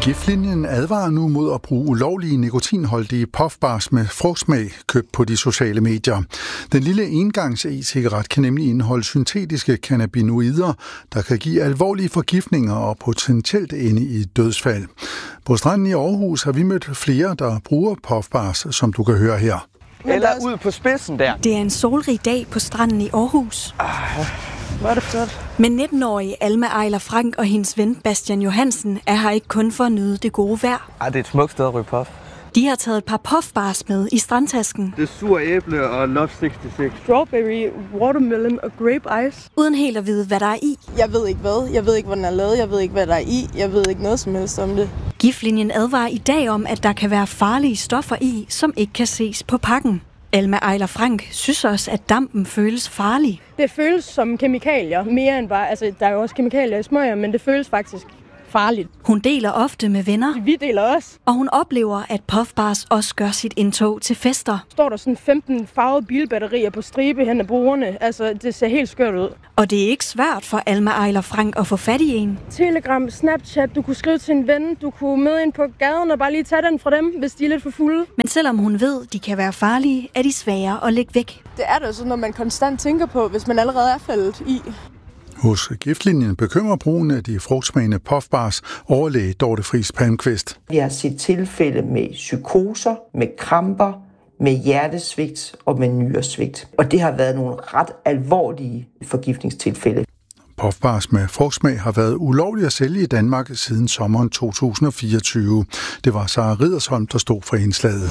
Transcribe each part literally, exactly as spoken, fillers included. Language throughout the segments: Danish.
Giftlinjen advarer nu mod at bruge ulovlige nikotinholdige puffbars med frugtsmag købt på de sociale medier. Den lille engangs e-cigaret kan nemlig indeholde syntetiske cannabinoider, der kan give alvorlige forgiftninger og potentielt ende i dødsfald. På stranden i Aarhus har vi mødt flere, der bruger puffbars, som du kan høre her. Eller ud på spidsen der. Det er en solrig dag på stranden i Aarhus. Ah, hvor er det flot. Men nitten-årige Alma Ejler Frank og hendes ven Bastian Johansen er her ikke kun for at nyde det gode vejr. Ah, det er et smukt sted at ryge puff. De har taget et par puffbars med i strandtasken. Det er sur æble og Love seksogtres. Strawberry, watermelon og grape ice. Uden helt at vide, hvad der er i. Jeg ved ikke hvad. Jeg ved ikke, hvor den er lavet. Jeg ved ikke, hvad der er i. Jeg ved ikke noget som helst om det. Giftlinjen advarer i dag om, at der kan være farlige stoffer i, som ikke kan ses på pakken. Alma Ejler Frank synes også, at dampen føles farlig. Det føles som kemikalier, mere end bare, altså der er jo også kemikalier i smøger, men det føles faktisk farligt. Hun deler ofte med venner. Vi deler også. Og hun oplever, at puffbars også gør sit indtog til fester. Står der sådan femten farvede bilbatterier på stribe hen ad bordene. Altså, det ser helt skørt ud. Og det er ikke svært for Alma Ejler Frank at få fat i en. Telegram, Snapchat, du kunne skrive til en ven, du kunne møde ind på gaden og bare lige tage den fra dem, hvis de er lidt for fulde. Men selvom hun ved, de kan være farlige, er de svære at lægge væk. Det er det sådan, når man konstant tænker på, hvis man allerede er faldet i. Hos Giftlinjen bekymrer brugen af de frugtsmagende puffbars overlæge Dorte Friis Palmqvist. Vi har set tilfælde med psykoser, med kramper, med hjertesvigt og med nyresvigt. Og det har været nogle ret alvorlige forgiftningstilfælde. Puffbars med frugtsmag har været ulovlige at sælge i Danmark siden sommeren to tusind og fireogtyve. Det var Sara Riddersholm, der stod for indslaget.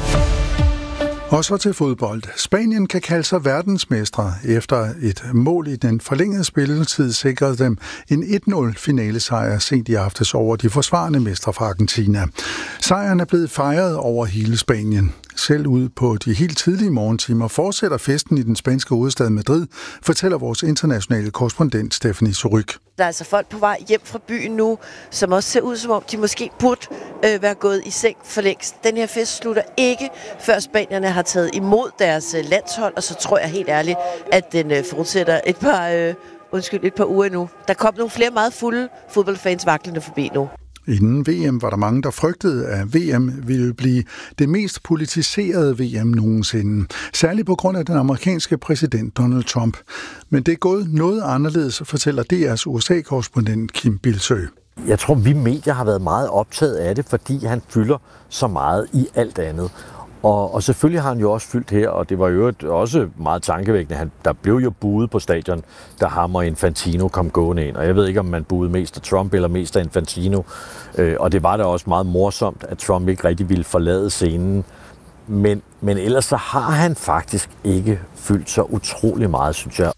Og så til fodbold. Spanien kan kalde sig verdensmestre. Efter et mål i den forlængede spilletid sikrede dem en et nul finalesejr sent i aftes over de forsvarende mestre fra Argentina. Sejren er blevet fejret over hele Spanien. Selv ud på de helt tidlige morgentimer fortsætter festen i den spanske hovedstad Madrid, fortæller vores internationale korrespondent Stephanie Suryk. Der er altså folk på vej hjem fra byen nu, som også ser ud som om, de måske burde øh, være gået i seng for længst. Den her fest slutter ikke, før spanierne har taget imod deres øh, landshold, og så tror jeg helt ærligt, at den øh, fortsætter et par, øh, undskyld, et par uger nu. Der kom nogle flere meget fulde fodboldfans vaklende forbi nu. Inden V M var der mange, der frygtede, at V M ville blive det mest politiserede V M nogensinde. Særligt på grund af den amerikanske præsident Donald Trump. Men det er gået noget anderledes, fortæller D R's U S A-korrespondent Kim Bilsø. Jeg tror, vi medier har været meget optaget af det, fordi han fylder så meget i alt andet. Og, og selvfølgelig har han jo også fyldt her, og det var jo også meget tankevækkende. Han, der blev jo buet på stadion, da ham og Infantino kom gående ind. Og jeg ved ikke, om man buede mest af Trump eller mest af Infantino. Øh, og det var da også meget morsomt, at Trump ikke rigtig ville forlade scenen. Men, men ellers så har han faktisk ikke fyldt så utrolig meget, synes jeg.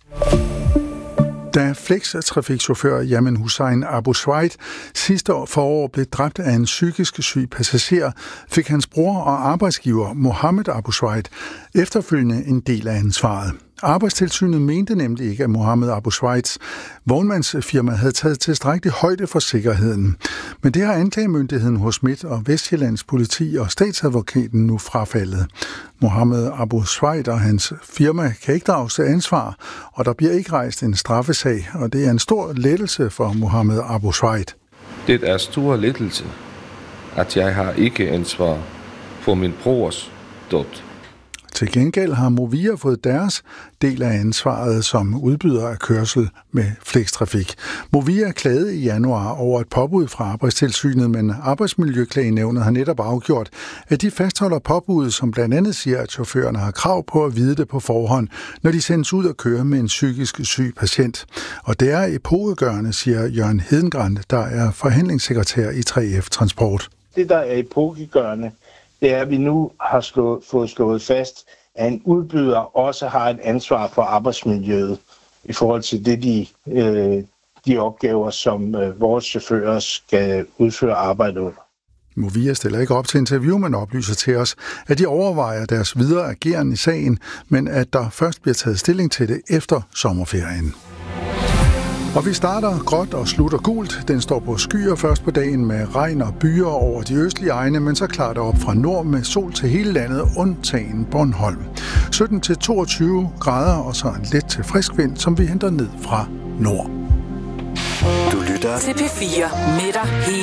Da Flex-trafikchauffør Yamin Hussein Abu Swaid sidste forår blev dræbt af en psykisk syg passager, fik hans bror og arbejdsgiver Mohammed Abu Swaid efterfølgende en del af ansvaret. Arbejdstilsynet mente nemlig ikke, at Mohammed Abu Swaids vognmandsfirma havde taget tilstrækkelig højde for sikkerheden. Men det har anklagemyndigheden hos Midt- og Vestjyllands politi og statsadvokaten nu frafaldet. Mohammed Abu Swaid og hans firma kan ikke drages til ansvar, og der bliver ikke rejst en straffesag, og det er en stor lettelse for Mohammed Abu Swaid. Det er stor lettelse, at jeg har ikke ansvar for min brors død. Til gengæld har Movia fået deres del af ansvaret som udbyder af kørsel med flextrafik. Movia klagede i januar over et påbud fra Arbejdstilsynet, men Arbejdsmiljøklagenævnet har netop afgjort, at de fastholder påbuddet, som blandt andet siger, at chaufførerne har krav på at vide det på forhånd, når de sendes ud at køre med en psykisk syg patient. Og det er epokegørende, siger Jørgen Hedengren, der er forhandlingssekretær i tre F Transport. Det, der er epokegørende, det er, at vi nu har slået, fået slået fast, at en udbyder også har et ansvar for arbejdsmiljøet i forhold til det, de, øh, de opgaver, som øh, vores chauffører skal udføre arbejde under. Movia stiller ikke op til interview, men oplyser til os, at de overvejer deres videre ageren i sagen, men at der først bliver taget stilling til det efter sommerferien. Og vi starter gråt og slutter gult. Den står på skyer først på dagen med regn og byer over de østlige egne, men så klarer det op fra nord med sol til hele landet, undtagen Bornholm. sytten til toogtyve grader og så en let til frisk vind, som vi henter ned fra nord. Du lytter til P fire med dig hele